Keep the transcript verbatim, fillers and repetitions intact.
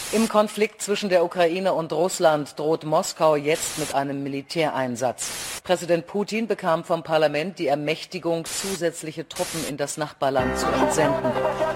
Im Konflikt zwischen der Ukraine und Russland droht Moskau jetzt mit einem Militäreinsatz. Präsident Putin bekam vom Parlament die Ermächtigung, zusätzliche Truppen in das Nachbarland zu entsenden.